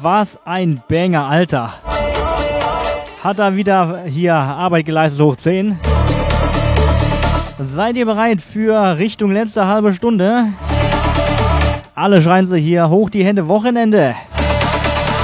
Was ein Banger, Alter. Hat er wieder hier Arbeit geleistet, hoch 10. Seid ihr bereit für Richtung letzte halbe Stunde? Alle schreien sie hier, hoch die Hände, Wochenende.